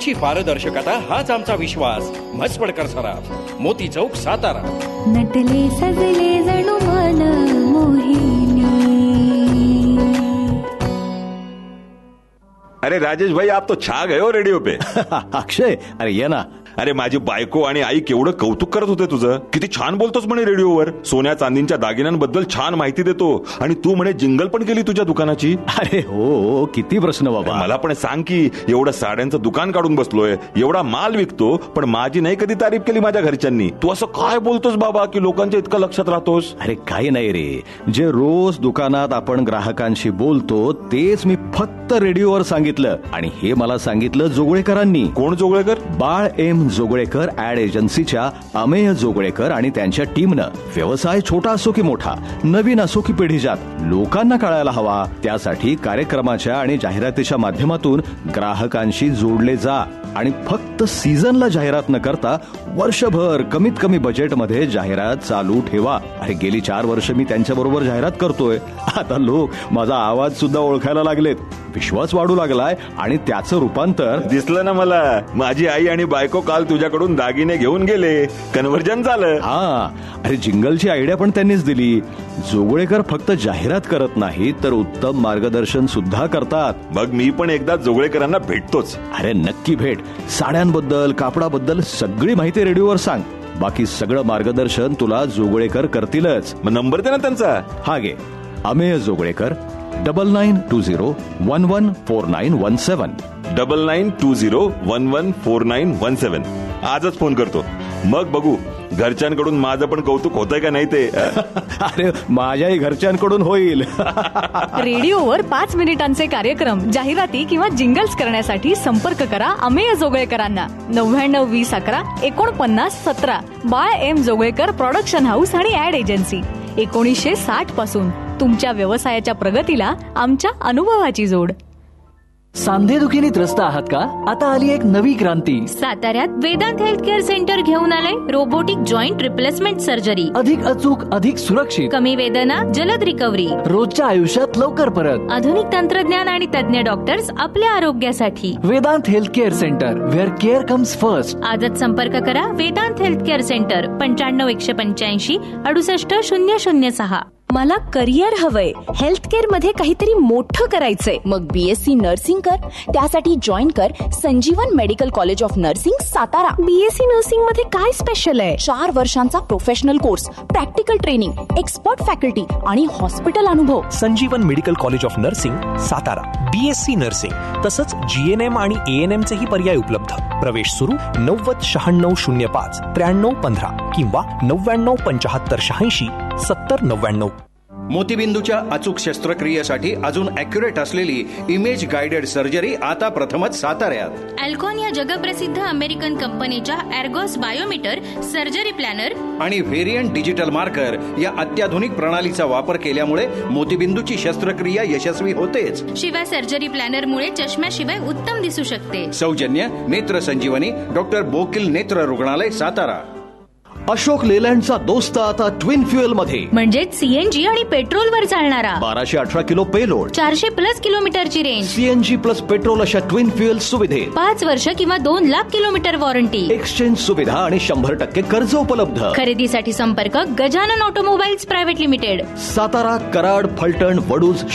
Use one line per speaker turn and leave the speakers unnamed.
आमची पारदर्शकता हाच आमचा विश्वास. म्हसवडकर सराफ, मोती चौक, सातारा.
नटले सजले जणू मन मोहिनी.
अरे राजेश भाई, आप तो छा गए हो रेडिओ पे.
अक्षय, अरे ये ना.
अरे माझी बायको आणि आई केवढं कौतुक करत होते तुझं. किती छान बोलतोस म्हणे रेडिओवर. सोन्या चांदींच्या दागिन्यांबद्दल छान माहिती देतो. आणि तू म्हणे जिंगल पण केली तुझ्या दुकानाची.
अरे हो, किती प्रश्न बाबा.
मला पण सांग की, एवढं साड्यांचं दुकान काढून बसलोय, एवढा माल विकतो, पण माझी नाही कधी तारीफ केली माझ्या घरच्यांनी. तू असं काय बोलतोस बाबा की लोकांच्या इतकं लक्षात राहतोस.
अरे काही नाही रे, जे रोज दुकानात आपण ग्राहकांशी बोलतो तेच मी फक्त रेडिओवर सांगितलं. आणि हे मला सांगितलं जोगळेकरांनी.
कोण जोगळेकर?
बाळ एम जोगळेकर ऍड एजन्सीच्या अमेय जोगळेकर आणि त्यांच्या टीमनं. व्यवसाय छोटा असो की मोठा, नवीन असो की पिढीजात, लोकांना कळायला हवा त्यासाठी कार्यक्रमाच्या आणि जाहिरातीच्या माध्यमातून ग्राहकांशी जोडले जा. आणि फक्त सीझनला जाहिरात न करता वर्षभर कमीत कमी बजेटमध्ये जाहिरात चालू ठेवा. अरे गेली 4 वर्ष मी त्यांच्या बरोबर जाहिरात करतोय. आता लोक माझा आवाज सुद्धा ओळखायला लागलेत. विश्वास वाढू लागलाय आणि त्याचं रूपांतर
दिसलं ना मला. माझी आई आणि बायको काल तुझ्याकडून दागिने घेऊन गेले. कन्व्हर्जन झालं.
हा, अरे जिंगलची आयडिया पण त्यांनीच दिली. जोगळेकर फक्त जाहिरात करत नाही तर उत्तम मार्गदर्शन सुद्धा करतात.
मग मी पण एकदा जोगळेकरांना भेटतोच.
अरे नक्की भेट. साड्यांबद्दल, कापडाबद्दल सगळी माहिती रेडिओवर सांग. बाकी सगळं मार्गदर्शन तुला जोगळेकर करतीलच.
मग नंबर दे ना त्यांचा.
हा घे, अमेय जोगळेकर, 9920114917.
9920114917. आजच फोन करतो. मग बघू घरच्यांकडून माझं पण कौतुक होतंय का नाही ते.
अरे माझ्याही घरच्यांकडून होईल.
रेडिओवर 5 मिनिटांचे कार्यक्रम, जाहिराती किंवा जिंगल्स करण्यासाठी संपर्क करा अमेय जोगळेकरांना. 9920114917. बाळ एम जोगळेकर प्रोडक्शन हाऊस आणि ऍड एजन्सी. 1960 पासून तुमच्या व्यवसायाच्या प्रगतीला आमच्या अनुभवाची जोड.
सांधेदुखीने त्रस्त आहात का? आता आली एक नवी क्रांती.
साताऱ्यात वेदांत हेल्थ केअर सेंटर घेऊन आलंय रोबोटिक जॉईंट रिप्लेसमेंट सर्जरी.
अधिक अचूक, अधिक सुरक्षित,
कमी वेदना, जलद रिकव्हरी,
रोजच्या आयुष्यात लवकर परत.
आधुनिक तंत्रज्ञान आणि तज्ञ डॉक्टर्स आपल्या आरोग्यासाठी.
Vedanta health care centre, wear care comes first.
आजच संपर्क करा वेदांत हेल्थ केअर सेंटर. 95 185 68 006.
मला करिअर हवंय. हेल्थकेअर मध्ये काहीतरी मोठं करायचंय. मग BSc नर्सिंग कर. त्यासाठी जॉईन कर संजीवन medical college of nursing, Satara. BSc nursing मध्ये काय स्पेशल आहे? 4 वर्षांचा professional course, practical training, expert faculty आणि हॉस्पिटल अनुभव.
संजीवन medical college of nursing, Satara. BSc nursing तसंच GNM आणि ANM चेही पर्याय उपलब्ध. प्रवेश सुरू 909605 9315 किंवा 997586 7099.
मोतीबिंदूच्या अचूक शस्त्रक्रियेसाठी अजून ॲक्युरेट असलेली इमेज गाइडेड सर्जरी आता प्रथमच साताऱ्यात.
अल्कॉन या जगप्रसिद्ध अमेरिकन कंपनीच्या एर्गोस बायोमीटर सर्जरी प्लॅनर
आणि व्हेरियंट डिजिटल मार्कर या अत्याधुनिक प्रणालीचा वापर केल्यामुळे मोतीबिंदूची शस्त्रक्रिया यशस्वी होतेच.
शिवाय सर्जरी प्लॅनरमुळे चष्म्याशिवाय उत्तम दिसू शकते.
सौजन्य नेत्र संजीवनी, डॉक्टर बोकिल नेत्र रुग्णालय, सातारा.
अशोक लेलँडचा दोस्त आता ट्विन फ्युएल मध्ये,
म्हणजे CNG आणि पेट्रोलवर चालणारा.
1218 किलो पेलोड,
400+ किलोमीटरची रेंज,
CNG प्लस पेट्रोल अशा ट्विन फ्युएल सुविधेत
5 वर्ष किंवा 2 लाख किलोमीटर वॉरंटी,
एक्सचेंज सुविधा आणि 100% कर्ज उपलब्ध.
खरेदीसाठी संपर्क Gajanan automobiles private limited,
Satara, Karad, Phaltan, Vaduj,